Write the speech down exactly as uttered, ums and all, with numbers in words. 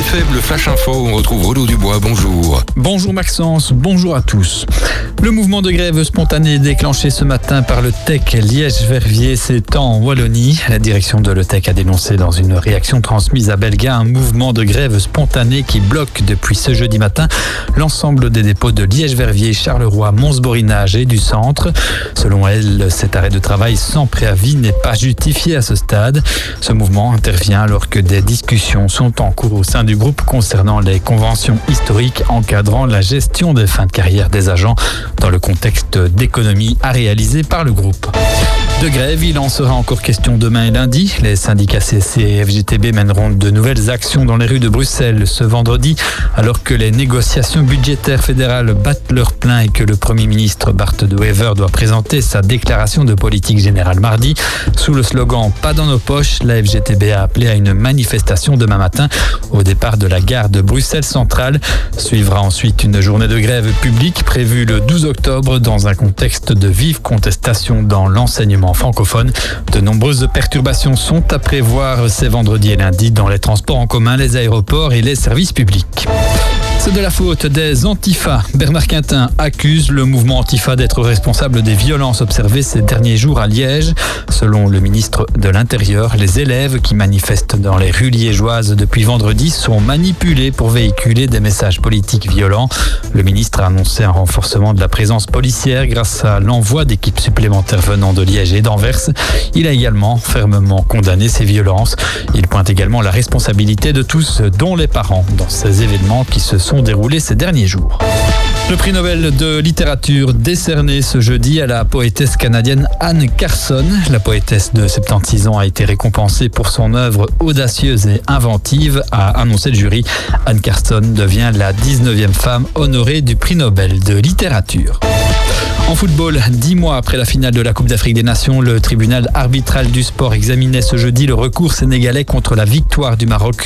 F M, le Flash Info, on retrouve Renaud Dubois, bonjour. Bonjour Maxence, bonjour à tous. Le mouvement de grève spontané déclenché ce matin par le T E C Liège-Verviers s'étend en Wallonie. La direction de l'E T E C a dénoncé dans une réaction transmise à Belga un mouvement de grève spontané qui bloque depuis ce jeudi matin l'ensemble des dépôts de Liège-Verviers, Charleroi, Mons-Borinage et du centre. Selon elle, cet arrêt de travail sans préavis n'est pas justifié à ce stade. Ce mouvement intervient alors que des discussions sont en cours au sein du groupe concernant les conventions historiques encadrant la gestion des fins de carrière des agents dans le contexte d'économie à réaliser par le groupe. De grève, il en sera encore question demain et lundi. Les syndicats C S C et F G T B mèneront de nouvelles actions dans les rues de Bruxelles ce vendredi, alors que les négociations budgétaires fédérales battent leur plein et que le Premier ministre Bart De Wever doit présenter sa déclaration de politique générale mardi. Sous le slogan « Pas dans nos poches », la F G T B a appelé à une manifestation demain matin au départ de la gare de Bruxelles Centrale. Suivra ensuite une journée de grève publique prévue le douze octobre dans un contexte de vive contestation dans l'enseignement francophone. De nombreuses perturbations sont à prévoir ces vendredis et lundis dans les transports en commun, les aéroports et les services publics. C'est de la faute des Antifa. Bernard Quintin accuse le mouvement Antifa d'être responsable des violences observées ces derniers jours à Liège. Selon le ministre de l'Intérieur, les élèves qui manifestent dans les rues liégeoises depuis vendredi sont manipulés pour véhiculer des messages politiques violents. Le ministre a annoncé un renforcement de la présence policière grâce à l'envoi d'équipes supplémentaires venant de Liège et d'Anvers. Il a également fermement condamné ces violences. Il pointe également la responsabilité de tous, dont les parents, dans ces événements qui se sont déroulés ces derniers jours. Le prix Nobel de littérature décerné ce jeudi à la poétesse canadienne Anne Carson. La poétesse de soixante-seize ans a été récompensée pour son œuvre audacieuse et inventive, a annoncé le jury. Anne Carson devient la dix-neuvième femme honorée du prix Nobel de littérature. En football, dix mois après la finale de la Coupe d'Afrique des Nations, le tribunal arbitral du sport examinait ce jeudi le recours sénégalais contre la victoire du Maroc